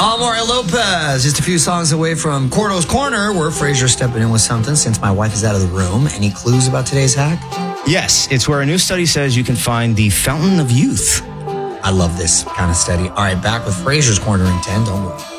Mario Lopez, just a few songs away from Cordo's Corner, where Fraser stepping in with something since my wife is out of the room. Any clues about today's hack? Yes, it's where a new study says you can find the fountain of youth. I love this kind of study. All right, back with Fraser's Corner in 10. Don't move.